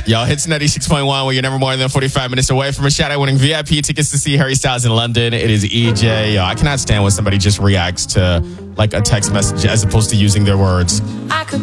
Yo, Hits 96.1, where you're never more than 45 minutes away from a shout-out-winning VIP tickets to see Harry Styles in London. It is EJ. Yo, I cannot stand when somebody just reacts to like a text message as opposed to using their words. I could